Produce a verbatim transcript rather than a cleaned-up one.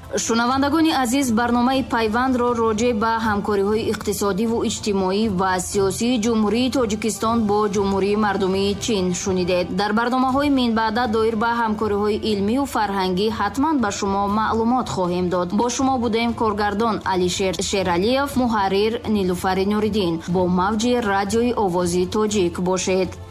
шунавандагони азиз, барномаи пайвандро роҷеъ ба ҳамкориҳои иқтисодиву иҷтимоӣ ва сиёсии ҷумҳурии Тоҷикистон бо ҷумҳурии мардумии Чин шунидед. Дар барномаҳои минбаъда доир ба ҳамкориҳои илмиву фарҳангӣ ҳатман ба шумо маълумот хоҳем дод. бо шумо будем коргардон Алишер Шералиев, муҳаррир Нилуфари Нуриддин. бо мавҷи радиои Овози Тоҷик бошед.